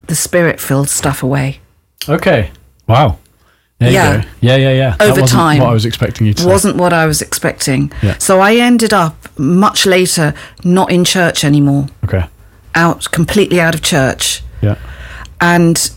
the spirit-filled stuff away. Okay. Wow. There you go. Yeah. Over that wasn't time. what I was expecting you to say. Wasn't what I was expecting. Yeah. So I ended up much later not in church anymore. Okay. Completely out of church. Yeah. And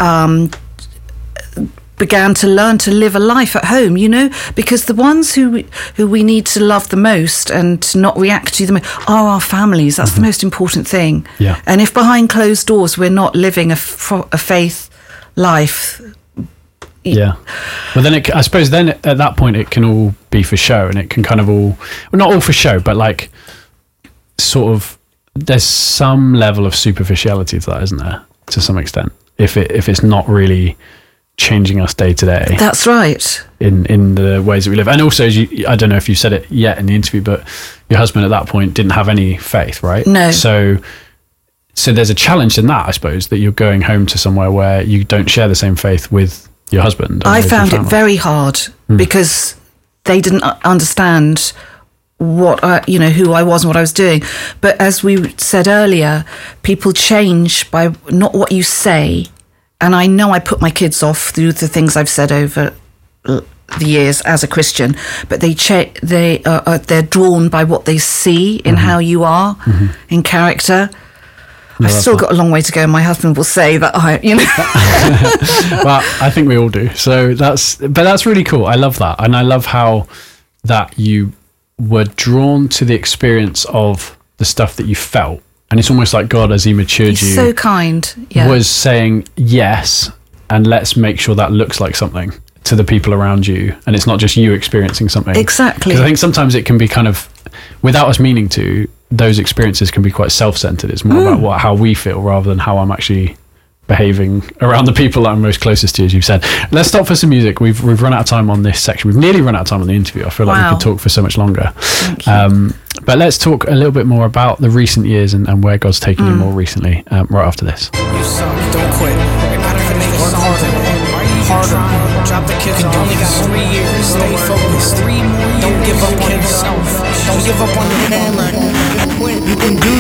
began to learn to live a life at home, because the ones who we need to love the most and not react to the most are our families. That's the most important thing. Yeah. And if behind closed doors we're not living a faith life. Yeah. Well, then I suppose then at that point it can all be for show, and it can kind of not all for show, but like sort of there's some level of superficiality to that, isn't there? To some extent, if it's not really changing us day to day. That's right. In the ways that we live. And also, I don't know if you said it yet in the interview, but your husband at that point didn't have any faith, right? No. So there's a challenge in that, I suppose, that you're going home to somewhere where you don't share the same faith with your husband. I found it very hard because they didn't understand what who I was and what I was doing. But as we said earlier, people change by not what you say. And I know I put my kids off through the things I've said over the years as a Christian, but they're drawn by what they see in how you are in character. I've still got a long way to go. My husband will say that Well, I think we all do. So that's really cool. I love that, and I love how that you were drawn to the experience of the stuff that you felt. And it's almost like God, as he matured He's you, so kind. Yeah. was saying yes, and let's make sure that looks like something to the people around you, and it's not just you experiencing something. Exactly. Because I think sometimes it can be kind of, without us meaning to, those experiences can be quite self-centered. It's more about how we feel rather than how I'm actually behaving around the people that I'm most closest to, as you've said. Let's stop for some music. We've run out of time on this section. We've nearly run out of time on the interview. I feel like we could talk for so much longer. Thank you. But let's talk a little bit more about the recent years and where God's taken you more recently, right after this. You suck, don't quit. Work harder. Drop the kids off. You only got 3 years. Stay focused. 3 more years. Don't give up on yourself. Don't give up on your family. You can do